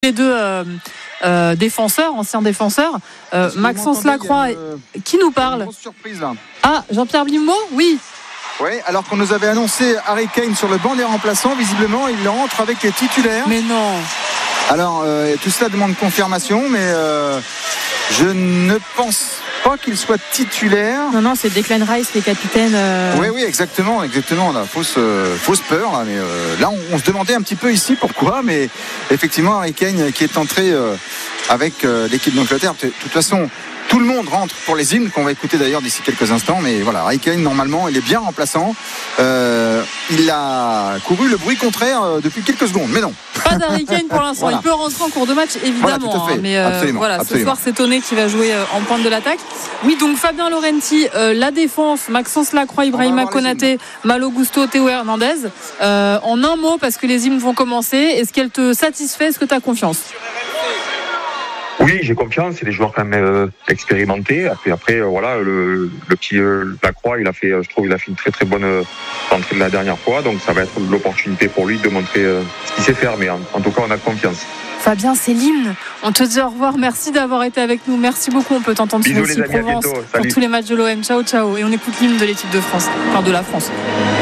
les deux défenseurs, anciens défenseurs. Maxence Lacroix, qui nous parle? Grosse surprise là. Ah, Jean-Pierre Blimbo? Oui. Oui, alors qu'on nous avait annoncé Harry Kane sur le banc des remplaçants, visiblement il rentre avec les titulaires. Mais non. Alors tout cela demande confirmation, mais je ne pense pas qu'il soit titulaire. Non, c'est Declan Rice, les capitaines. Oui, exactement. Là, fausse peur. Là, mais là, on se demandait un petit peu ici pourquoi, mais effectivement, Harry Kane qui est entré avec l'équipe d'Angleterre. De toute façon, tout le monde rentre pour les hymnes qu'on va écouter d'ailleurs d'ici quelques instants. Mais voilà, Harry Kane, normalement, il est bien remplaçant. Il a couru le bruit contraire depuis quelques secondes, mais non. Pas d'Harry Kane pour l'instant. Voilà. Il peut rentrer en cours de match, évidemment. Voilà, tout à fait. Mais absolument. Ce soir, c'est Tonné qui va jouer en pointe de l'attaque. Oui, donc Fabien Laurenti, la défense, Maxence Lacroix, Ibrahima Konaté, Malo Gusto, Théo Hernandez. En un mot, parce que les hymnes vont commencer, est-ce qu'elle te satisfait? Est-ce que tu as confiance? Oui, j'ai confiance. C'est des joueurs quand même expérimentés. Après, voilà, le petit Lacroix, je trouve, il a fait une très très bonne entrée de la dernière fois. Donc, ça va être l'opportunité pour lui de montrer ce qu'il sait faire. Mais en tout cas, on a confiance. Fabien, c'est l'hymne. On te dit au revoir. Merci d'avoir été avec nous. Merci beaucoup. On peut t'entendre sur Provence pour tous les matchs de l'OM. Ciao. Et on écoute l'hymne de l'équipe de France, enfin de la France.